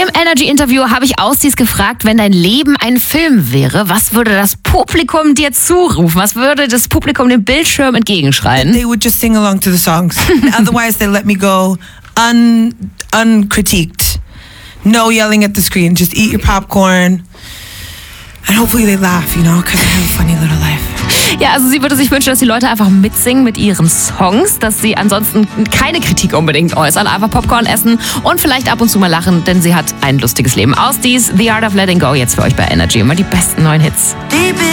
Im Energy-Interview habe ich Austis gefragt, wenn dein Leben ein Film wäre, was würde das Publikum dir zurufen? Was würde das Publikum dem Bildschirm entgegenschreien? They would just sing along to the songs. Otherwise, they let me go uncritiqued. No yelling at the screen. Just eat your popcorn. And hopefully they laugh, because I have a funny little life. Ja, also sie würde sich wünschen, dass die Leute einfach mitsingen mit ihren Songs, dass sie ansonsten keine Kritik unbedingt äußern, einfach Popcorn essen und vielleicht ab und zu mal lachen, denn sie hat ein lustiges Leben. Austis The Art of Letting Go jetzt für euch bei Energy. Immer die besten neuen Hits.